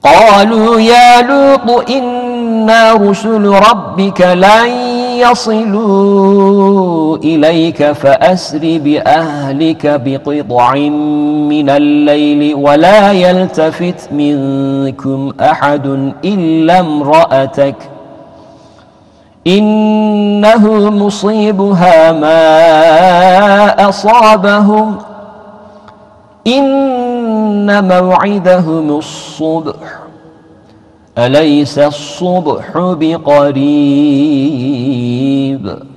قالوا يا لوط إنا رسل ربك لن يصلوا إليك فأسر بأهلك بقطع من الليل ولا يلتفت منكم أحد إلا امرأتك إنه مصيبها ما أصابهم إن موعدهم الصبح أليس الصبح بقريب